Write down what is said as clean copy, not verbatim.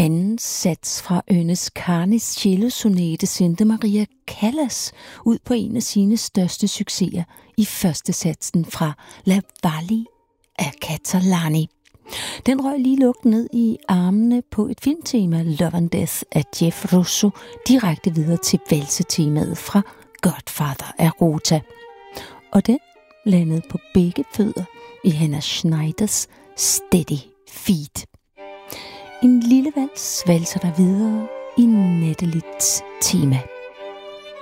anden sats fra Ernest Carnys cellosonate sendte Maria Callas ud på en af sine største succeser i første satsen fra La Valle af Catalani. Den røg lige lukt ned i armene på et filmtema, Love and Death af Jeff Russo, direkte videre til valsetemaet fra Godfather af Rota. Og den landede på begge fødder i Hannah Schneiders Steady Feet. En lille vals valser der videre i Natalie's tema.